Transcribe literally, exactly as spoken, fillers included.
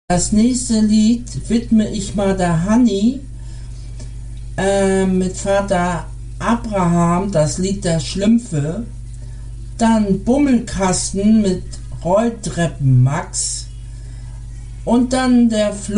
Das nächste Lied widme ich mal der Hanni äh, mit Vater Abraham, das Lied der Schlümpfe. Dann Bummelkasten mit Rolltreppen Max. Und dann der Flo